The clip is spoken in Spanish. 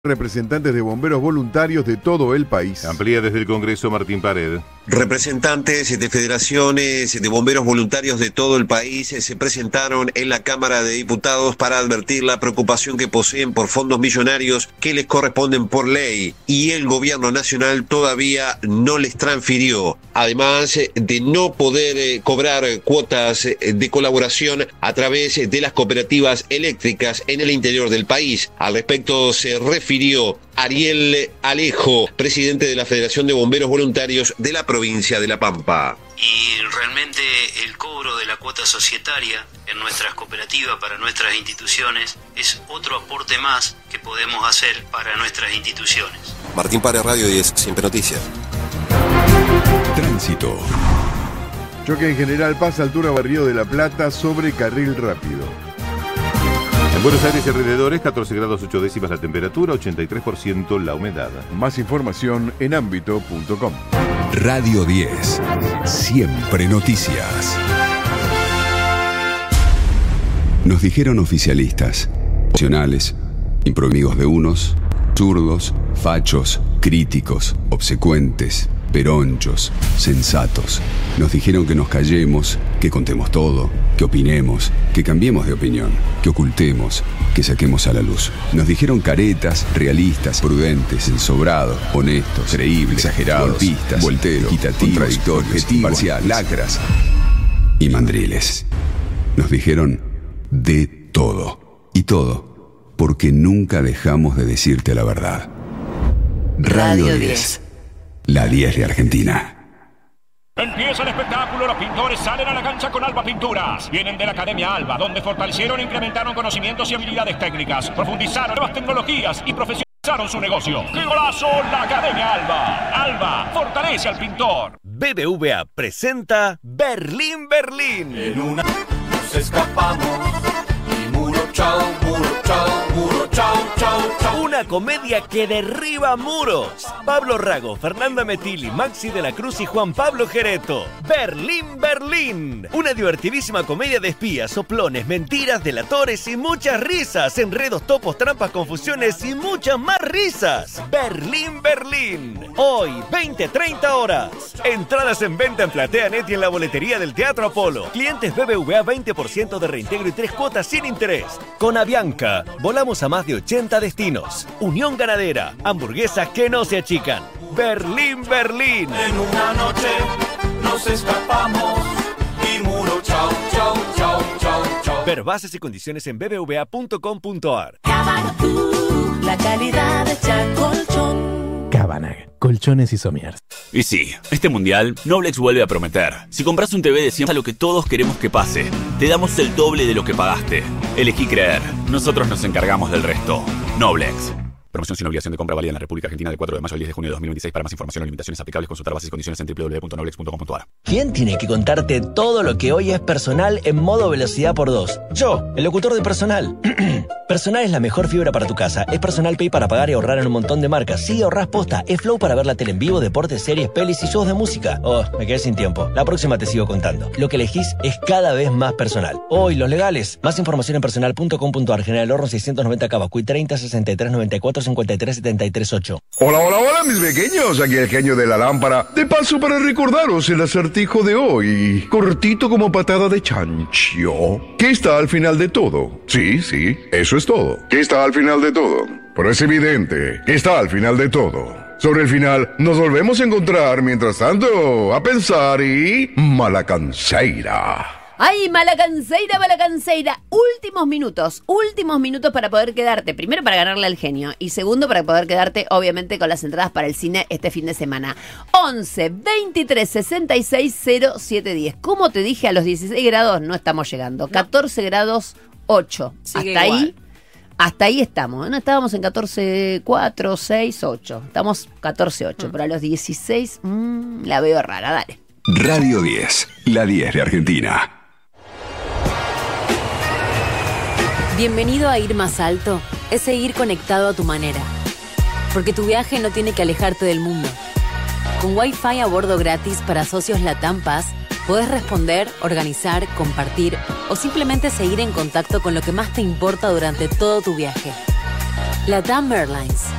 Representantes de bomberos voluntarios de todo el país. Amplía desde el Congreso Martín Pared. Representantes de federaciones de bomberos voluntarios de todo el país se presentaron en la Cámara de Diputados para advertir la preocupación que poseen por fondos millonarios que les corresponden por ley y el gobierno nacional todavía no les transfirió. Además de no poder cobrar cuotas de colaboración a través de las cooperativas eléctricas en el interior del país. Al respecto se refirió Ariel Alejo, presidente de la Federación de Bomberos Voluntarios de la provincia de La Pampa. Y realmente el cobro de la cuota societaria en nuestras cooperativas para nuestras instituciones es otro aporte más que podemos hacer para nuestras instituciones. Martín Pared, Radio 10, Siempre Noticias. Tránsito. Choque en General Paz, altura Barrio de la Plata, sobre carril rápido. En Buenos Aires y alrededores, 14 grados 8 décimas la temperatura, 83% la humedad. Más información en ámbito.com. Radio 10. Siempre noticias. Nos dijeron oficialistas, opcionales, improvisos de unos, zurdos, fachos, críticos, obsecuentes, peronchos, sensatos. Nos dijeron que nos callemos, que contemos todo, que opinemos, que cambiemos de opinión, que ocultemos, que saquemos a la luz. Nos dijeron caretas, realistas, prudentes, ensobrados, honestos, creíbles, exagerados, golpistas, volteros, equitativos, contradictorios, imparciales, lacras y mandriles. Nos dijeron de todo. Y todo porque nunca dejamos de decirte la verdad. Radio 10. La 10 de Argentina. Empieza el espectáculo, los pintores salen a la cancha con Alba Pinturas. Vienen de la Academia Alba, donde fortalecieron e incrementaron conocimientos y habilidades técnicas, profundizaron nuevas tecnologías y profesionalizaron su negocio. ¡Qué golazo! La Academia Alba. Alba fortalece al pintor. BBVA presenta Berlín, Berlín. En una nos escapamos y muro chau, muro chau, muro chau, chau, chau. Una comedia que derriba muros. Pablo Rago, Fernanda Metilli, Maxi de la Cruz y Juan Pablo Gereto. Berlín, Berlín. Una divertidísima comedia de espías, soplones, mentiras, delatores y muchas risas. Enredos, topos, trampas, confusiones y muchas más risas. Berlín, Berlín. Hoy, 20-30 horas. Entradas en venta en PlateaNet y en la boletería del Teatro Apolo. Clientes BBVA 20% de reintegro y 3 cuotas sin interés. Con Avianca, volamos a más de 80 destinos. Unión Ganadera, hamburguesas que no se achican. Berlín, Berlín. En una noche nos escapamos y muro chau, chau, chau, chau, chau. Ver bases y condiciones en bbva.com.ar. Cabana, la calidad de Chacolchón. Cabana, colchones y somiers. Y sí, este mundial, Noblex vuelve a prometer. Si compras un TV de 100 a lo que todos queremos que pase, te damos el doble de lo que pagaste. Elegí creer. Nosotros nos encargamos del resto. Noblex. Promoción sin obligación de compra válida en la República Argentina del 4 de mayo al 10 de junio de 2026. Para más información o limitaciones aplicables, consultar bases y condiciones en www.noblex.com.ar. ¿Quién tiene que contarte todo lo que hoy es personal en modo velocidad por 2? Yo, el locutor de Personal. Personal es la mejor fibra para tu casa. Es Personal Pay para pagar y ahorrar en un montón de marcas. Sí, ahorrás posta. Es Flow para ver la tele en vivo, deportes, series, pelis y shows de música. Oh, me quedé sin tiempo. La próxima te sigo contando. Lo que elegís es cada vez más personal. Hoy, los legales. Más información en personal.com.ar. General Horno 690 Cavacuy 30 63 94 53 73 8. Hola, hola, hola, mis pequeños. Aquí el genio de la lámpara. De paso para recordaros el acertijo de hoy. Cortito como patada de chancho. ¿Qué está al final de todo? Sí, eso es todo. ¿Qué está al final de todo? Pero es evidente que está al final de todo. Sobre el final nos volvemos a encontrar. Mientras tanto, a pensar y... Malacanceira. ¡Ay, Malacanceira, Malacanceira! Últimos minutos para poder quedarte. Primero, para ganarle al genio. Y segundo, para poder quedarte, obviamente, con las entradas para el cine este fin de semana. 11 23 66 0710. Como te dije, a los 16 grados no estamos llegando. 14 grados 8. Sigue hasta igual. ahí. Hasta ahí estamos. No estábamos en 14.4, 6, 8. Estamos 14.8. Pero a los 16, la veo rara. Dale. Radio 10. La 10 de Argentina. Bienvenido a Ir Más Alto, es seguir conectado a tu manera. Porque tu viaje no tiene que alejarte del mundo. Con Wi-Fi a bordo gratis para socios Latam Paz, podés responder, organizar, compartir o simplemente seguir en contacto con lo que más te importa durante todo tu viaje. Latam Airlines.